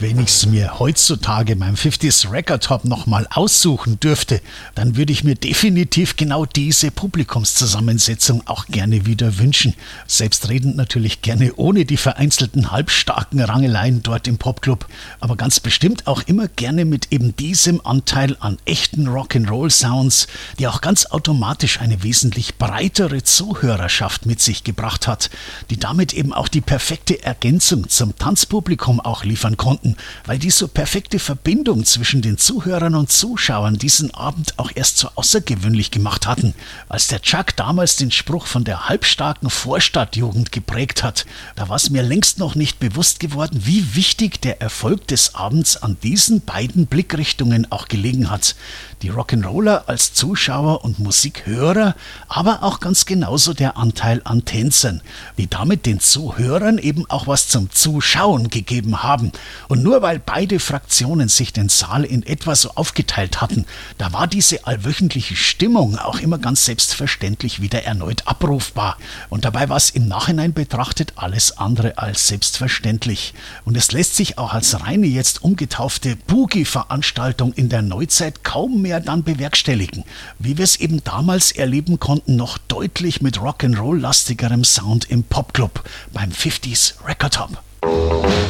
Wenn ich es mir heutzutage beim 50s Record Top nochmal aussuchen dürfte, dann würde ich mir definitiv genau diese Publikumszusammensetzung auch gerne wieder wünschen. Selbstredend natürlich gerne ohne die vereinzelten halbstarken Rangeleien dort im Popclub, aber ganz bestimmt auch immer gerne mit eben diesem Anteil an echten Rock'n'Roll-Sounds, die auch ganz automatisch eine wesentlich breitere Zuhörerschaft mit sich gebracht hat, die damit eben auch die perfekte Ergänzung zum Tanzpublikum auch liefern konnten, weil die so perfekte Verbindung zwischen den Zuhörern und Zuschauern diesen Abend auch erst so außergewöhnlich gemacht hatten. Als der Chuck damals den Spruch von der halbstarken Vorstadtjugend geprägt hat, da war es mir längst noch nicht bewusst geworden, wie wichtig der Erfolg des Abends an diesen beiden Blickrichtungen auch gelegen hat. Die Rock'n'Roller als Zuschauer und Musikhörer, aber auch ganz genauso der Anteil an Tänzern, die damit den Zuhörern eben auch was zum Zuschauen gegeben haben. Und nur weil beide Fraktionen sich den Saal in etwa so aufgeteilt hatten, da war diese allwöchentliche Stimmung auch immer ganz selbstverständlich wieder erneut abrufbar. Und dabei war es im Nachhinein betrachtet alles andere als selbstverständlich. Und es lässt sich auch als reine jetzt umgetaufte Boogie-Veranstaltung in der Neuzeit kaum mehr dann bewerkstelligen, wie wir es eben damals erleben konnten, noch deutlich mit Rock'n'Roll-lastigerem Sound im Popclub beim 50s Record Top.